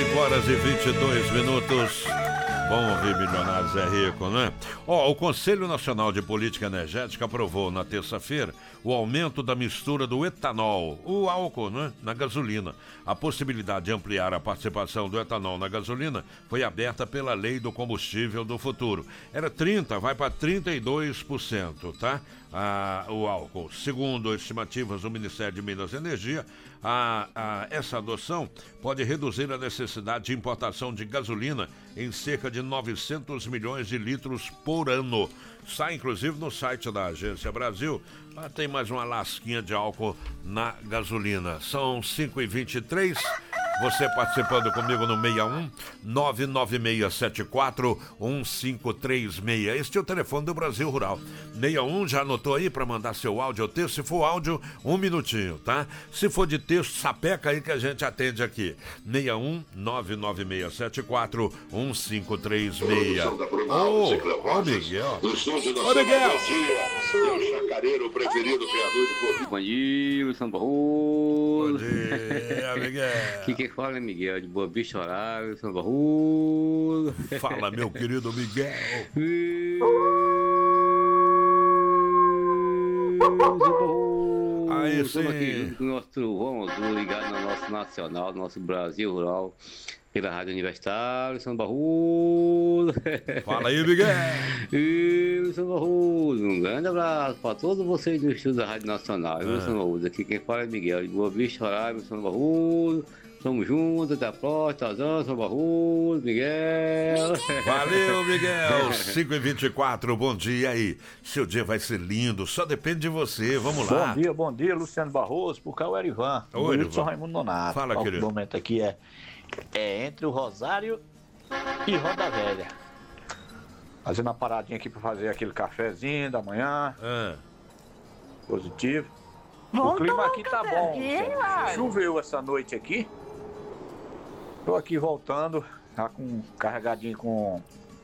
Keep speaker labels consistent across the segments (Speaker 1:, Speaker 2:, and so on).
Speaker 1: 5h22. Bom ouvir Milionários é Rico, né? O Conselho Nacional de Política Energética aprovou na terça-feira o aumento da mistura do etanol, o álcool, né, na gasolina. A possibilidade de ampliar a participação do etanol na gasolina foi aberta pela Lei do Combustível do Futuro. Era 30%, vai para 32%, tá? O álcool. Segundo estimativas do Ministério de Minas e Energia, essa adoção pode reduzir a necessidade de importação de gasolina em cerca de 900 milhões de litros por ano. Sai inclusive no site da Agência Brasil. Tem mais uma lasquinha de álcool na gasolina. São 5h23. Você participando comigo no 61 99674 1536. Este é o telefone do Brasil Rural. 61, já anotou aí para mandar seu áudio ou texto? Se for áudio, 1 minutinho, tá? Se for de texto, sapeca aí que a gente atende aqui. 61 99674 1536. Ô, Miguel. Ô, Miguel.
Speaker 2: Seu chacareiro preferido, criador de porco.
Speaker 3: Bom dia, Luciano Barroso.
Speaker 1: Bom dia, Miguel.
Speaker 3: Que fala é Miguel, de Boa Vista, Horário, São Barroso.
Speaker 1: Fala, meu querido Miguel. Aí sim.
Speaker 3: Estamos aqui no nosso trovão azul, ligado no nosso nacional, no nosso Brasil Rural, pela Rádio Universitária, São Barroso.
Speaker 1: Fala aí, Miguel.
Speaker 3: São Barroso, um grande abraço para todos vocês do estúdio da Rádio Nacional. São Barroso, aqui quem fala é Miguel, de Boa Vista, Horário, São Barroso. Tamo juntos, até a próxima, São Barroso, Miguel.
Speaker 1: Valeu, Miguel. 5h24, bom dia aí. Seu dia vai ser lindo, só depende de você. Vamos lá.
Speaker 4: Bom dia, Luciano Barroso, por cá o Erivan.
Speaker 1: Oi, Erivan.
Speaker 4: São Raimundo Nonato.
Speaker 1: Fala, querido.
Speaker 4: O momento aqui é entre o Rosário e Roda Velha. Fazendo uma paradinha aqui pra fazer aquele cafezinho da manhã. Positivo. O clima aqui tá bom. Choveu essa noite aqui. Tô aqui voltando, tá carregadinho com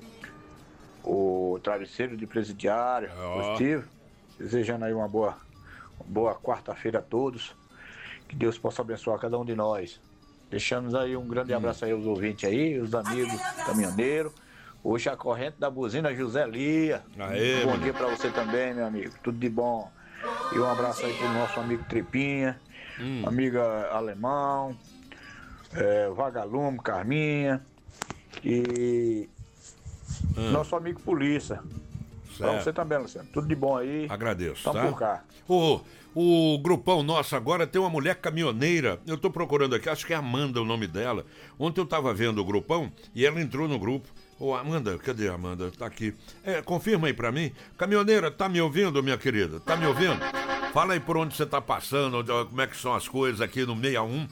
Speaker 4: o travesseiro de presidiário, positivo. Desejando aí uma boa quarta-feira a todos. Que Deus possa abençoar cada um de nós. Deixamos aí um grande abraço aí aos ouvintes aí, os amigos caminhoneiros. Hoje a corrente da buzina José Lia.
Speaker 1: Aê,
Speaker 4: bom dia pra você também, meu amigo. Tudo de bom. E um abraço aí pro nosso amigo Tripinha, amiga Alemão, Vagalume, Carminha e nosso amigo Polícia. Pra você também, Luciano. Tudo de bom aí.
Speaker 1: Agradeço,
Speaker 4: Tamo
Speaker 1: tá?
Speaker 4: por cá.
Speaker 1: O grupão nosso agora tem uma mulher caminhoneira. Eu tô procurando aqui, acho que é Amanda o nome dela. Ontem eu tava vendo o grupão e ela entrou no grupo. Amanda, cadê a Amanda? Tá aqui. Confirma aí pra mim. Caminhoneira, tá me ouvindo, minha querida? Tá me ouvindo? Fala aí por onde você tá passando, como é que são as coisas aqui no 61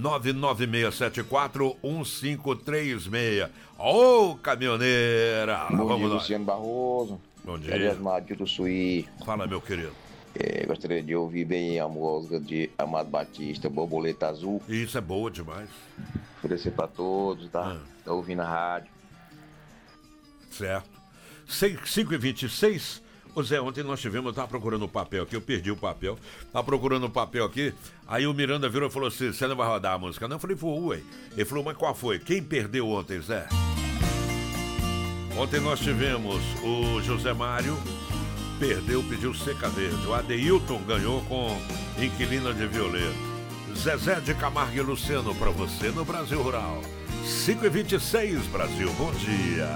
Speaker 1: 99674 1536. Caminhoneira!
Speaker 5: Bom
Speaker 1: Vamos
Speaker 5: dia,
Speaker 1: lá.
Speaker 5: Luciano Barroso.
Speaker 1: Bom dia.
Speaker 5: Eliasmar do Suí.
Speaker 1: Fala, meu querido.
Speaker 5: Gostaria de ouvir bem a música de Amado Batista, Borboleta Azul.
Speaker 1: Isso é boa demais.
Speaker 5: Oferecer pra todos, tá? Tá ouvindo a rádio.
Speaker 1: Certo. 5h26. Ô Zé, ontem nós tivemos, eu tava procurando o papel aqui, eu perdi o papel. Tava procurando o papel aqui, aí o Miranda virou e falou assim: você não vai rodar a música? Não, eu falei, ué. Ele falou, mas qual foi? Quem perdeu ontem, Zé? Ontem nós tivemos o José Mário, perdeu, pediu seca verde. O Adeilton ganhou com Inquilina de Violeiro. Zezé de Camargo e Luciano pra você no Brasil Rural. 5h26, Brasil, bom dia.